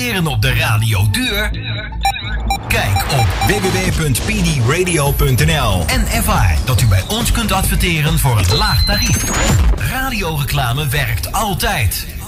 adverteren op de radio duur? Kijk op www.pdradio.nl en ervaar dat u bij ons kunt adverteren voor een laag tarief. Radioreclame werkt altijd.